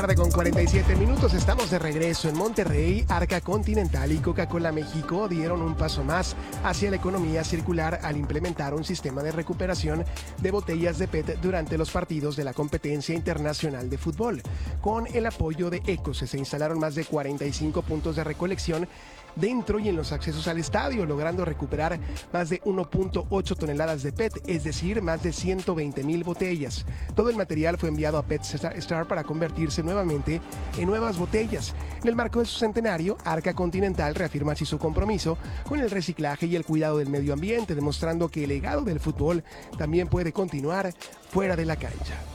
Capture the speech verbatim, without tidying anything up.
tarde con cuarenta y siete minutos, estamos de regreso en Monterrey. Arca Continental y Coca-Cola México dieron un paso más hacia la economía circular al implementar un sistema de recuperación de botellas de P E T durante los partidos de la competencia internacional de fútbol. Con el apoyo de Ecos se instalaron más de cuarenta y cinco puntos de recolección dentro y en los accesos al estadio, logrando recuperar más de uno punto ocho toneladas de P E T, es decir, más de ciento veinte mil botellas. Todo el material fue enviado a P E T Star para convertirse nuevamente en nuevas botellas. En el marco de su centenario, Arca Continental reafirma así su compromiso con el reciclaje y el cuidado del medio ambiente, demostrando que el legado del fútbol también puede continuar fuera de la cancha.